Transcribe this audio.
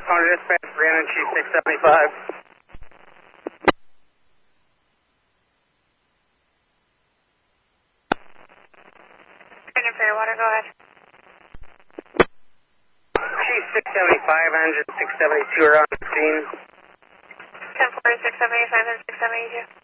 Connor Dispatch, Brandon Chief 675. Brandon Fairwater, go ahead. Chief 675, engine 672 around the scene. 10-4, 678, 5 672.